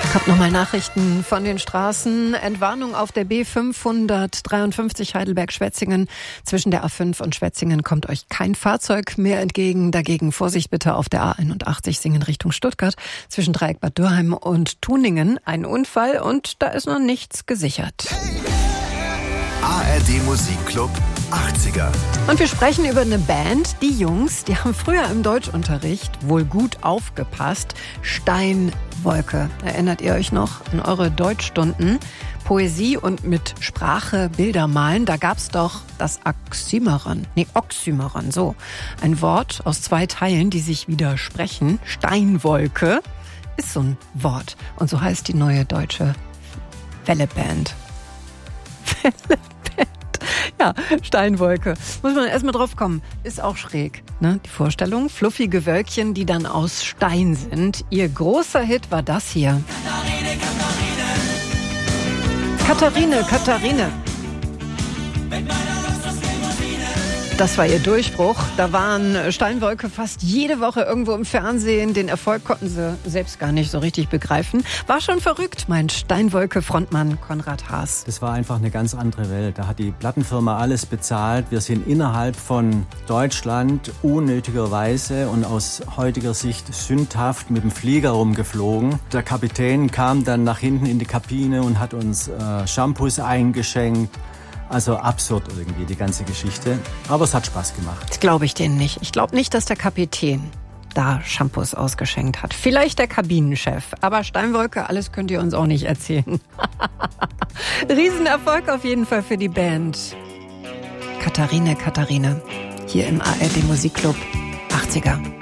Kommt nochmal Nachrichten von den Straßen. Entwarnung auf der B553 Heidelberg-Schwetzingen. Zwischen der A5 und Schwetzingen kommt euch kein Fahrzeug mehr entgegen. Dagegen Vorsicht bitte auf der A81 Singen Richtung Stuttgart. Zwischen Dreieck Bad Dürheim und Tuningen ein Unfall und da ist noch nichts gesichert. ARD Musikclub 80er. Und wir sprechen über eine Band. Die Jungs, die haben früher im Deutschunterricht wohl gut aufgepasst. Steinwolke. Erinnert ihr euch noch an eure Deutschstunden? Poesie und mit Sprache Bilder malen. Da gab's doch das Oxymoron, so. Ein Wort aus zwei Teilen, die sich widersprechen. Steinwolke ist so ein Wort. Und so heißt die neue deutsche Welleband. Ja, Steinwolke. Muss man erstmal drauf kommen. Ist auch schräg, ne? Die Vorstellung. Fluffige Wölkchen, die dann aus Stein sind. Ihr großer Hit war das hier. Katharine. Das war ihr Durchbruch. Da waren Steinwolke fast jede Woche irgendwo im Fernsehen. Den Erfolg konnten sie selbst gar nicht so richtig begreifen. War schon verrückt, meint Steinwolke-Frontmann Konrad Haas. Das war einfach eine ganz andere Welt. Da hat die Plattenfirma alles bezahlt. Wir sind innerhalb von Deutschland unnötigerweise und aus heutiger Sicht sündhaft mit dem Flieger rumgeflogen. Der Kapitän kam dann nach hinten in die Kabine und hat uns Shampoos eingeschenkt. Also absurd irgendwie, die ganze Geschichte. Aber es hat Spaß gemacht. Das glaube ich denen nicht. Ich glaube nicht, dass der Kapitän da Shampoos ausgeschenkt hat. Vielleicht der Kabinenchef. Aber Steinwolke, alles könnt ihr uns auch nicht erzählen. Riesenerfolg auf jeden Fall für die Band. Katharine. Hier im ARD Musikclub 80er.